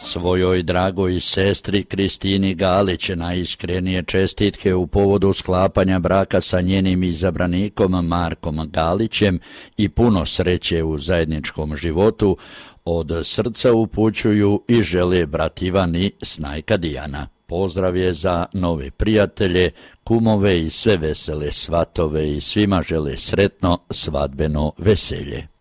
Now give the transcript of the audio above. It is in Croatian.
Svojoj dragoj sestri Kristini Galić najiskrenije čestitke u povodu sklapanja braka sa njenim izabranikom Markom Galićem i puno sreće u zajedničkom životu od srca upućuju i žele brat Ivan i snajka Dijana. Pozdrav je za nove prijatelje, kumove i sve vesele svatove i svima žele sretno svadbeno veselje.